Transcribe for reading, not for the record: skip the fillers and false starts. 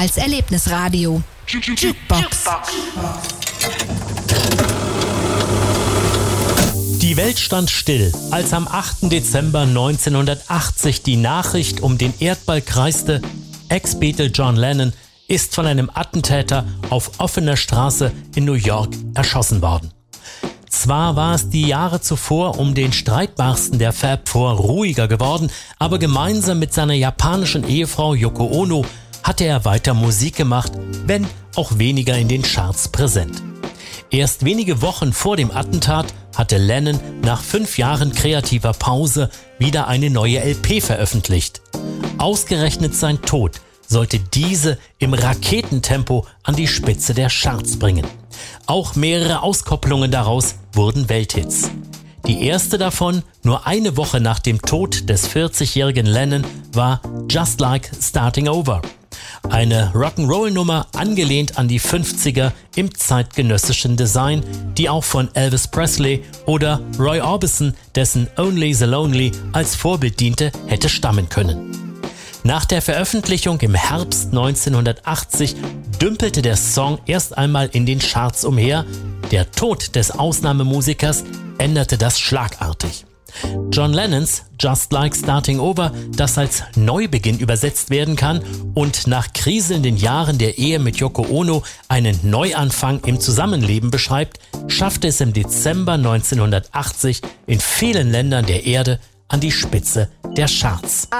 als Erlebnisradio. Jukebox. Die Welt stand still, als am 8. Dezember 1980 die Nachricht um den Erdball kreiste: Ex-Beatle John Lennon ist von einem Attentäter auf offener Straße in New York erschossen worden. Zwar war es die Jahre zuvor um den streitbarsten der Fab Four ruhiger geworden, aber gemeinsam mit seiner japanischen Ehefrau Yoko Ono hatte er weiter Musik gemacht, wenn auch weniger in den Charts präsent. Erst wenige Wochen vor dem Attentat hatte Lennon nach 5 Jahren kreativer Pause wieder eine neue LP veröffentlicht. Ausgerechnet sein Tod sollte diese im Raketentempo an die Spitze der Charts bringen. Auch mehrere Auskopplungen daraus wurden Welthits. Die erste davon, nur eine Woche nach dem Tod des 40-jährigen Lennon, war Just Like Starting Over. Eine Rock'n'Roll-Nummer angelehnt an die 50er im zeitgenössischen Design, die auch von Elvis Presley oder Roy Orbison, dessen Only the Lonely als Vorbild diente, hätte stammen können. Nach der Veröffentlichung im Herbst 1980 dümpelte der Song erst einmal in den Charts umher. Der Tod des Ausnahmemusikers änderte das schlagartig. John Lennons Just Like Starting Over, das als Neubeginn übersetzt werden kann und nach kriselnden Jahren der Ehe mit Yoko Ono einen Neuanfang im Zusammenleben beschreibt, schaffte es im Dezember 1980 in vielen Ländern der Erde an die Spitze der Charts.